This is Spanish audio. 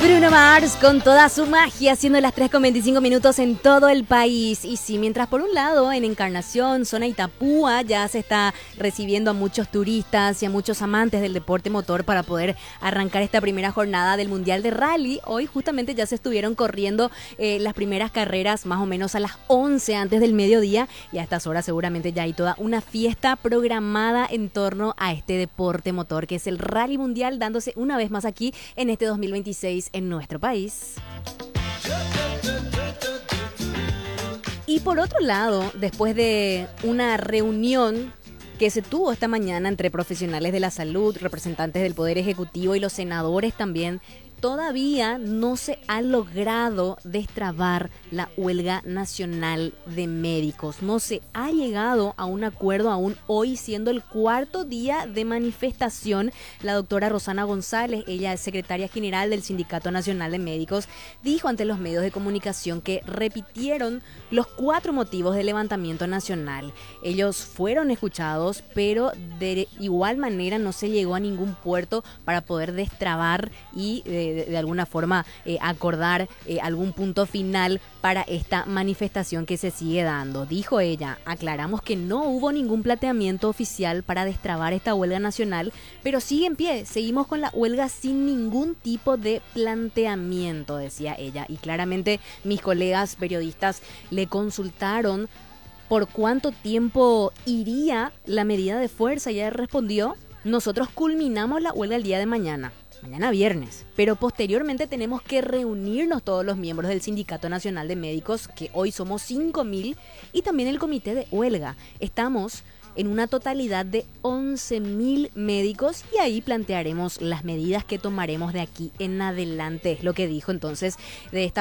Bruno Mars con toda su magia, siendo las 3:25 en todo el país. Y sí, mientras por un lado en Encarnación, zona Itapúa, ya se está recibiendo a muchos turistas y a muchos amantes del deporte motor para poder arrancar esta primera jornada del Mundial de Rally. Hoy justamente ya se estuvieron corriendo las primeras carreras más o menos a las 11 antes del mediodía, y a estas horas seguramente ya hay toda una fiesta programada en torno a este deporte motor que es el Rally Mundial, dándose una vez más aquí en este 2026 en nuestro país. Y por otro lado, después de una reunión que se tuvo esta mañana entre profesionales de la salud, representantes del Poder Ejecutivo y los senadores también, todavía no se ha logrado destrabar la huelga nacional de médicos. No se ha llegado a un acuerdo aún hoy, siendo el cuarto día de manifestación. La doctora Rosana González, ella es secretaria general del Sindicato Nacional de Médicos, dijo ante los medios de comunicación que repitieron los 4 motivos de levantamiento nacional. Ellos fueron escuchados, pero de igual manera no se llegó a ningún puerto para poder destrabar y de alguna forma acordar algún punto final para esta manifestación que se sigue dando. Dijo ella: aclaramos que no hubo ningún planteamiento oficial para destrabar esta huelga nacional, pero sigue en pie, seguimos con la huelga sin ningún tipo de planteamiento, decía ella. Y claramente mis colegas periodistas le consultaron por cuánto tiempo iría la medida de fuerza y ella respondió: nosotros culminamos la huelga el día de mañana viernes, pero posteriormente tenemos que reunirnos todos los miembros del Sindicato Nacional de Médicos, que hoy somos 5.000, y también el comité de huelga. Estamos en una totalidad de 11.000 médicos y ahí plantearemos las medidas que tomaremos de aquí en adelante, es lo que dijo entonces de esta